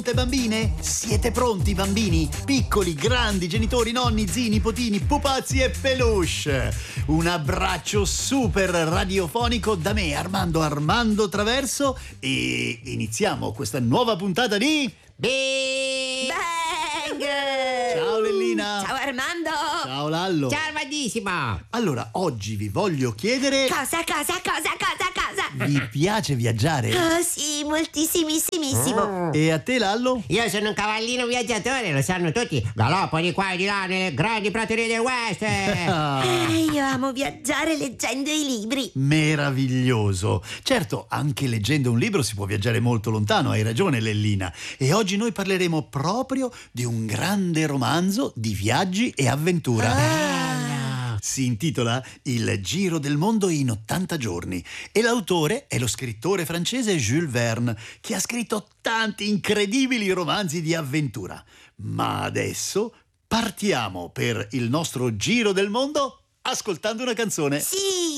Bambine, siete pronti bambini? Piccoli, grandi, genitori, nonni, zii, nipotini, pupazzi e peluche. Un abbraccio super radiofonico da me, Armando Traverso, e iniziamo questa nuova puntata di Bang! Ciao Lellina. Ciao Armando. Ciao Lallo. Ciao Armandissimo. Allora, oggi vi voglio chiedere: Cosa? vi piace viaggiare? Oh sì, moltissimissimo. E a te Lallo? Io sono un cavallino viaggiatore, lo sanno tutti. Galoppo di qua e di là nelle grandi praterie del West. Io amo viaggiare leggendo i libri. Meraviglioso. Certo, anche leggendo un libro si può viaggiare molto lontano, hai ragione Lellina. E oggi noi parleremo proprio di un grande romanzo di viaggi e avventura. Si intitola Il giro del mondo in 80 giorni e l'autore è lo scrittore francese Jules Verne, che ha scritto tanti incredibili romanzi di avventura. Ma adesso partiamo per il nostro giro del mondo ascoltando una canzone. Sì!